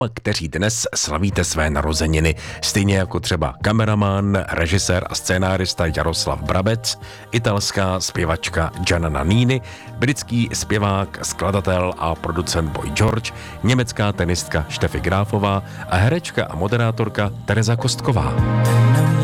kteří dnes slavíte své narozeniny, stejně jako třeba kameraman, režisér a scénárista Jaroslav Brabec, italská zpěvačka Gianna Nannini, britský zpěvák, skladatel a producent Boy George, německá tenistka Steffi Grafová a herečka a moderátorka Tereza Kostková.